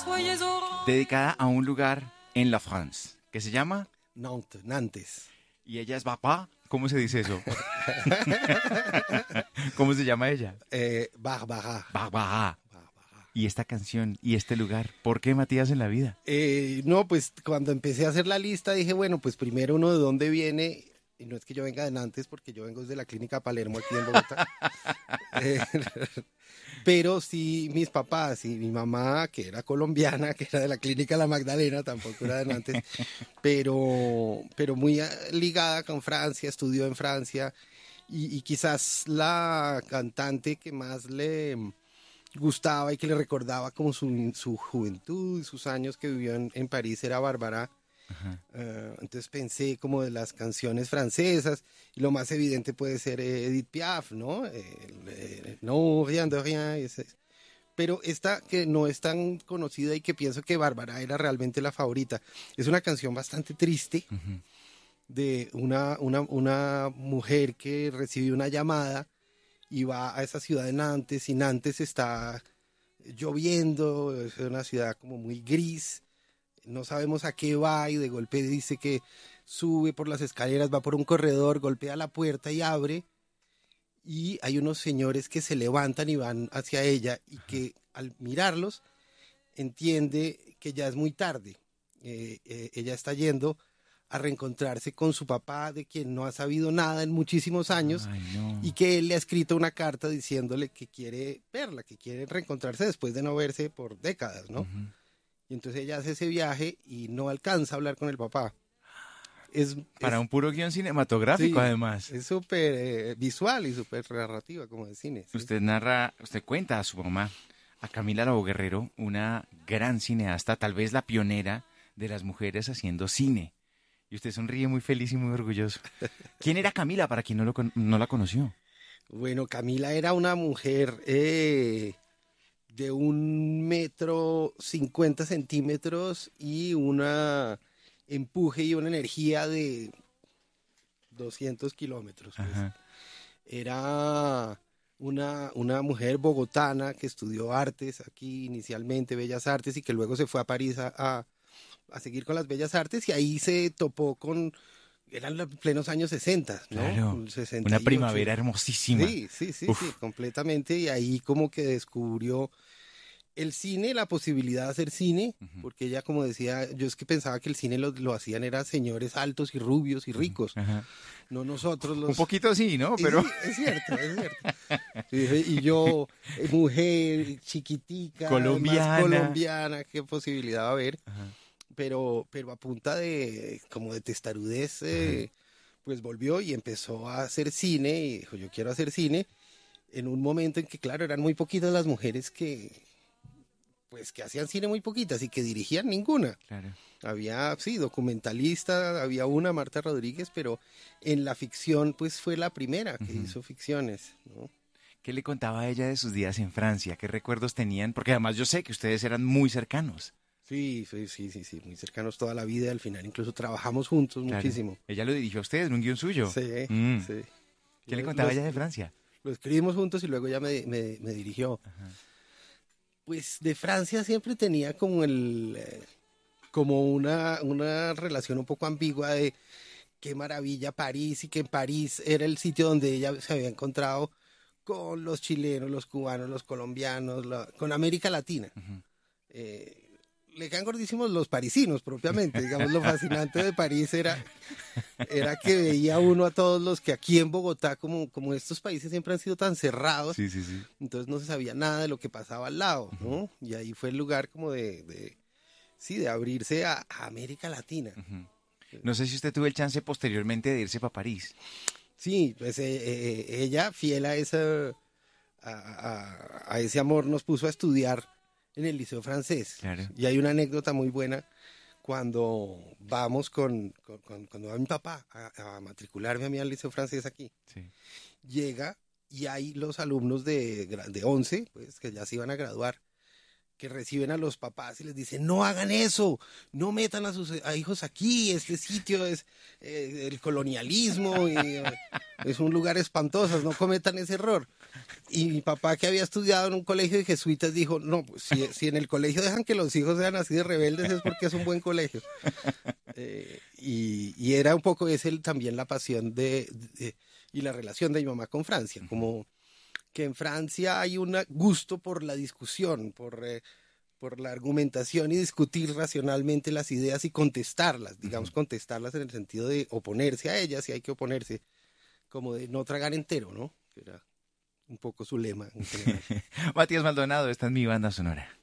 dedicada a un lugar en la France que se llama Nantes. y ella es papá. ¿Cómo se dice eso? ¿Cómo se llama ella? Barbara. Barbara. Y esta canción y este lugar, ¿por qué Matías en la vida? No, pues cuando empecé a hacer la lista dije, bueno, pues primero uno de dónde viene, y no es que yo venga de Nantes, porque yo vengo desde la clínica Palermo aquí en Bogotá. Pero sí, mis papás y mi mamá, que era colombiana, que era de la clínica La Magdalena, tampoco era de Nantes, pero muy ligada con Francia, estudió en Francia, y quizás la cantante que más le gustaba y que le recordaba como su juventud y sus años que vivió en París era Bárbara. Entonces pensé como de las canciones francesas y lo más evidente puede ser Edith Piaf, ¿no? No, rien de rien. Pero esta que no es tan conocida y que pienso que Bárbara era realmente la favorita. Es una canción bastante triste de una mujer que recibió una llamada y va a esa ciudad de Nantes y Nantes está lloviendo, es una ciudad como muy gris. No sabemos a qué va y de golpe dice que sube por las escaleras, va por un corredor, golpea la puerta y abre y hay unos señores que se levantan y van hacia ella y que al mirarlos entiende que ya es muy tarde. Ella está yendo a reencontrarse con su papá, de quien no ha sabido nada en muchísimos años. Ay, no. Y que él le ha escrito una carta diciéndole que quiere verla, que quiere reencontrarse después de no verse por décadas, ¿no? Y entonces ella hace ese viaje y no alcanza a hablar con el papá. Para un puro guión cinematográfico, sí, además. Es súper visual y súper narrativa, como de cine. ¿Sí? Usted cuenta a su mamá, a Camila Lobo Guerrero, una gran cineasta, tal vez la pionera de las mujeres haciendo cine. Y usted sonríe muy feliz y muy orgulloso. ¿Quién era Camila, para quien no la conoció? Bueno, Camila era una mujer de 1,50 m y una empuje y una energía de 200 kilómetros. Pues. Era una mujer bogotana que estudió artes aquí inicialmente, bellas artes, y que luego se fue a París a seguir con las bellas artes y ahí se topó con, eran los plenos años 60, ¿no? Claro, 68. una primavera hermosísima. Sí, completamente, y ahí como que descubrió el cine, la posibilidad de hacer cine, porque ella, como decía, yo es que pensaba que el cine lo hacían eran señores altos y rubios y ricos, no nosotros los... Un poquito sí, ¿no? Pero... Sí, es cierto. Y yo, mujer chiquitica, colombiana. Más colombiana, qué posibilidad va a haber. Pero a punta de como de testarudez, pues volvió y empezó a hacer cine y dijo, yo quiero hacer cine, en un momento en que, claro, eran muy poquitas las mujeres que hacían cine, muy poquitas, y que dirigían ninguna. Claro. Había, sí, documentalista, había una, Marta Rodríguez, pero en la ficción, pues fue la primera que hizo ficciones, ¿no? ¿Qué le contaba a ella de sus días en Francia? ¿Qué recuerdos tenían? Porque además yo sé que ustedes eran muy cercanos. Sí, muy cercanos toda la vida, al final incluso trabajamos juntos muchísimo. Ella lo dirigió a ustedes en un guión suyo. Sí. ¿Qué le contaba ella de Francia? Lo escribimos juntos y luego ella me dirigió. Pues de Francia siempre tenía como una relación un poco ambigua de qué maravilla París, y que en París era el sitio donde ella se había encontrado con los chilenos, los cubanos, los colombianos, con América Latina. Le quedan gordísimos los parisinos propiamente, digamos, lo fascinante de París era que veía uno a todos los que aquí en Bogotá, como estos países siempre han sido tan cerrados, entonces no se sabía nada de lo que pasaba al lado, ¿no? Y ahí fue el lugar como de abrirse a América Latina. No sé si usted tuvo el chance posteriormente de irse para París. Sí, pues ella, fiel a ese amor, nos puso a estudiar en el Liceo Francés. Claro. Y hay una anécdota muy buena cuando vamos cuando va mi papá a matricularme a mí al Liceo Francés aquí. Sí. Llega y hay los alumnos de 11, pues que ya se iban a graduar, que reciben a los papás y les dicen, no hagan eso, no metan a sus hijos aquí, este sitio es el colonialismo, es un lugar espantoso, no cometan ese error. Y mi papá, que había estudiado en un colegio de jesuitas, dijo, no, pues si en el colegio dejan que los hijos sean así de rebeldes es porque es un buen colegio. Y era un poco también la pasión y la relación de mi mamá con Francia, como que en Francia hay un gusto por la discusión, por la argumentación y discutir racionalmente las ideas y contestarlas, digamos, contestarlas en el sentido de oponerse a ellas, si hay que oponerse, como de no tragar entero, ¿no? Que era un poco su lema en general. Matías Maldonado, esta es mi banda sonora.